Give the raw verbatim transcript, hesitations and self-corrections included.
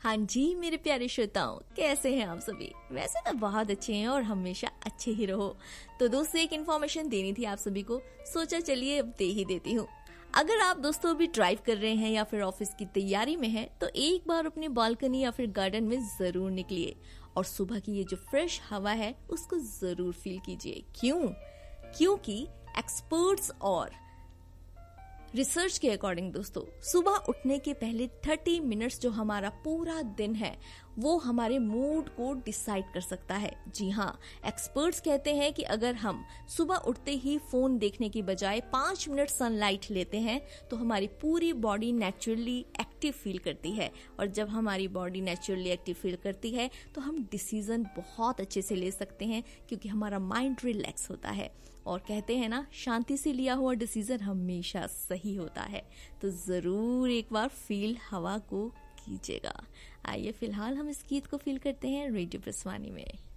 हाँ जी मेरे प्यारे श्रोताओं, कैसे हैं आप सभी। वैसे तो बहुत अच्छे हैं और हमेशा अच्छे ही रहो। तो दोस्तों एक इन्फॉर्मेशन देनी थी आप सभी को, सोचा चलिए अब दे ही देती हूँ। अगर आप दोस्तों अभी ड्राइव कर रहे हैं या फिर ऑफिस की तैयारी में हैं, तो एक बार अपनी बालकनी या फिर गार्डन में जरूर निकलिए और सुबह की ये जो फ्रेश हवा है उसको जरूर फील कीजिए। क्यों? क्योंकि एक्सपर्ट्स और रिसर्च के अकॉर्डिंग दोस्तों, सुबह उठने के पहले तीस मिनट्स जो हमारा पूरा दिन है वो हमारे मूड को डिसाइड कर सकता है। जी हाँ, एक्सपर्ट्स कहते हैं कि अगर हम सुबह उठते ही फोन देखने की बजाय पांच मिनट सनलाइट लेते हैं तो हमारी पूरी बॉडी नेचुरली एक्टिव फील करती है, और जब हमारी बॉडी नेचुरली एक्टिव फील करती है तो हम डिसीजन बहुत अच्छे से ले सकते हैं, क्योंकि हमारा माइंड रिलैक्स होता है। और कहते हैं ना, शांति से लिया हुआ डिसीजन हमेशा सही होता है। तो जरूर एक बार फील हवा को कीजिएगा। आइए फिलहाल हम इस गीत को फील करते हैं रेडियो प्रसवानी में।